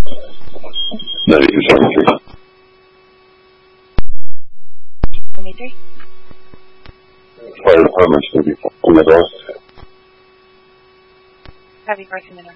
9273. 73. Fire department's going to be on the door. Happy birthday,